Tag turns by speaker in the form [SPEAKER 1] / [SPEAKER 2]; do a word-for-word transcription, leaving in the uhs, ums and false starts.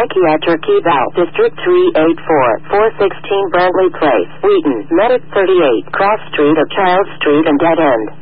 [SPEAKER 1] Psychiatric Eval, District three eighty-four, four sixteen Brantley Place, Wheaton, Medic thirty-eight, Cross Street or Charles Street and Dead End.